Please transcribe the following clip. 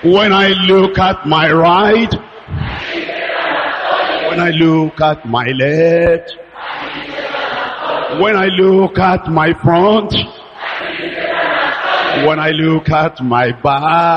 When I look at my right, when I look at my left, when I look at my front, when I look at my back,